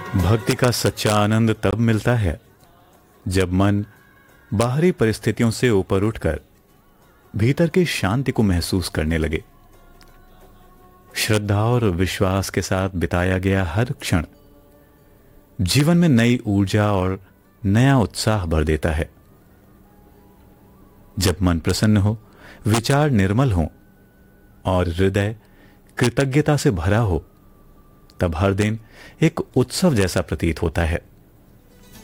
भक्ति का सच्चा आनंद तब मिलता है जब मन बाहरी परिस्थितियों से ऊपर उठकर भीतर की शांति को महसूस करने लगे। श्रद्धा और विश्वास के साथ बिताया गया हर क्षण जीवन में नई ऊर्जा और नया उत्साह भर देता है। जब मन प्रसन्न हो, विचार निर्मल हो और हृदय कृतज्ञता से भरा हो, तब हर दिन एक उत्सव जैसा प्रतीत होता है।